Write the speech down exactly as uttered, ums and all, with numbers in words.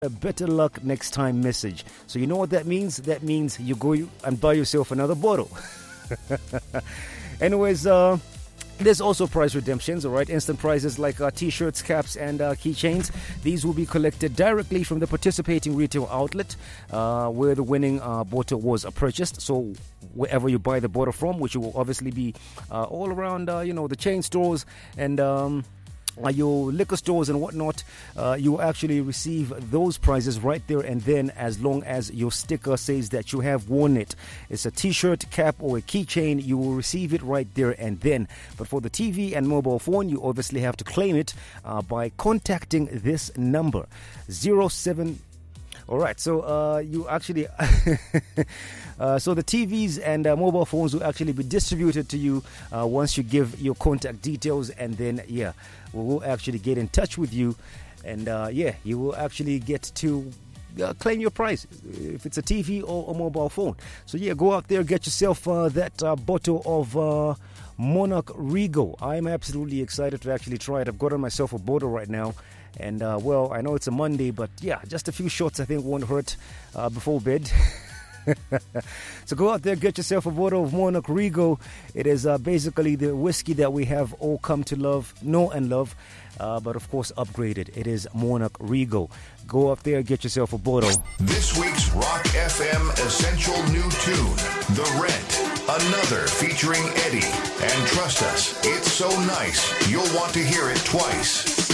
a better luck next time message. So you know what that means? That means you go and buy yourself another bottle. Anyways, uh, there's also prize redemptions, all right? Instant prizes like uh, t-shirts, caps, and uh, keychains. These will be collected directly from the participating retail outlet uh, where the winning uh, bottle was uh, purchased. So wherever you buy the bottle from, which will obviously be uh, all around, uh, you know, the chain stores and um, uh, your liquor stores and whatnot, uh, you will actually receive those prizes right there and then, as long as your sticker says that you have won it. It's a t-shirt, cap, or a keychain. You will receive it right there and then. But for the T V and mobile phone, you obviously have to claim it uh, by contacting this number zero seven. All right, so uh, you actually, uh, so the T Vs and uh, mobile phones will actually be distributed to you uh, once you give your contact details, and then yeah, we will actually get in touch with you, and uh, yeah, you will actually get to uh, claim your prize if it's a T V or a mobile phone. So yeah, go out there, get yourself uh, that uh, bottle of uh, Monarch Regal. I'm absolutely excited to actually try it. I've gotten myself a bottle right now. And, uh, well, I know it's a Monday, but yeah, just a few shots I think won't hurt uh, before bed. So go out there, get yourself a bottle of Monarch Regal. It is uh, basically the whiskey that we have all come to love, know and love, uh, but of course upgraded. It is Monarch Regal. Go up there, get yourself a bottle. This week's Rock F M Essential New Tune, The Rent. Another featuring Eddie. And trust us, it's so nice, you'll want to hear it twice.